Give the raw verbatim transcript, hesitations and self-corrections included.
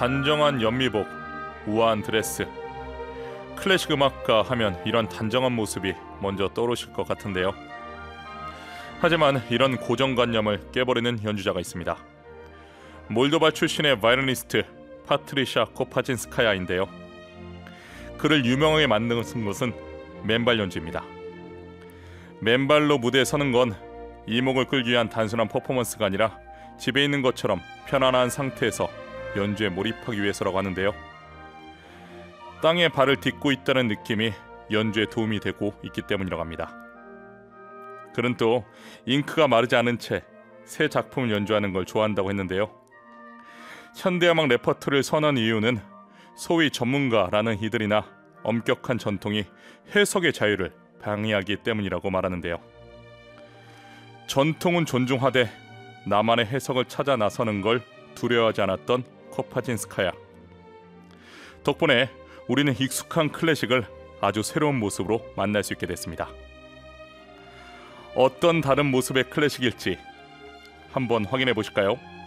단정한 연미복, 우아한 드레스. 클래식 음악가 하면 이런 단정한 모습이 먼저 떠오르실 것 같은데요. 하지만 이런 고정관념을 깨버리는 연주자가 있습니다. 몰도바 출신의 바이올리니스트 파트리샤 코파진스카야인데요. 그를 유명하게 만든 것은 맨발 연주입니다. 맨발로 무대에 서는 건 이목을 끌기 위한 단순한 퍼포먼스가 아니라 집에 있는 것처럼 편안한 상태에서 연주에 몰입하기 위해서라고 하는데요. 땅에 발을 딛고 있다는 느낌이 연주에 도움이 되고 있기 때문이라고 합니다. 그는 또 잉크가 마르지 않은 채 새 작품을 연주하는 걸 좋아한다고 했는데요. 현대음악 레퍼토리를 선호한 이유는 소위 전문가라는 이들이나 엄격한 전통이 해석의 자유를 방해하기 때문이라고 말하는데요. 전통은 존중하되 나만의 해석을 찾아 나서는 걸 두려워하지 않았던 코파진스카야. 덕분에 우리는 익숙한 클래식을 아주 새로운 모습으로 만날 수 있게 됐습니다. 어떤 다른 모습의 클래식일지 한번 확인해 보실까요?